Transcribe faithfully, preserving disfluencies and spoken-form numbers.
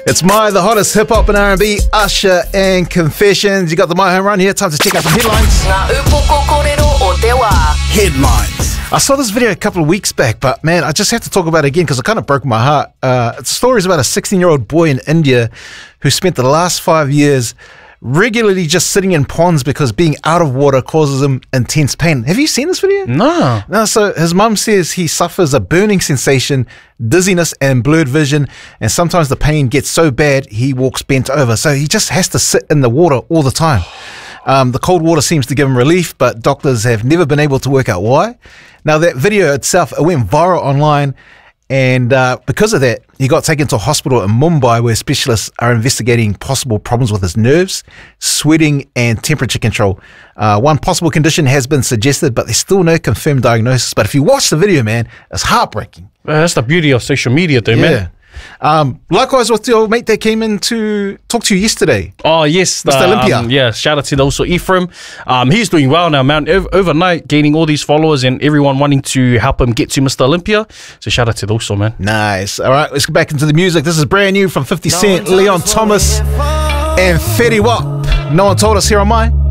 It's My, the hottest hip-hop and R and B, Usher and Confessions. You got the My Home Run here. Time to check out some headlines. Ngā upoko kōrero o te wā. Headlines. I saw this video a couple of weeks back, but man, I just have to talk about it again because it kind of broke my heart. Uh, it's stories about a sixteen-year-old boy in India who spent the last five years regularly just sitting in ponds because being out of water causes him intense pain. Have you seen this video? No. No, so his mum says he suffers a burning sensation, dizziness and blurred vision, and sometimes the pain gets so bad he walks bent over. So he just has to sit in the water all the time. Um, the cold water seems to give him relief, but doctors have never been able to work out why. Now, that video itself, it went viral online, and uh, because of that, he got taken to a hospital in Mumbai where specialists are investigating possible problems with his nerves, sweating and temperature control. Uh, one possible condition has been suggested, but there's still no confirmed diagnosis. But if you watch the video, man, it's heartbreaking. Well, that's the beauty of social media, though, Yeah. man. Um, likewise with your mate that came in to talk to you yesterday. Oh, yes. Mister the, Olympia. Um, yeah, shout out to also Ephraim. Um, he's doing well now, man. Ov- overnight, gaining all these followers and everyone wanting to help him get to Mister Olympia. So shout out to those, man. Nice. All right, let's get back into the music. This is brand new from fifty Cent, Leon Thomas, and Fetty Wap. No one told us here on mine.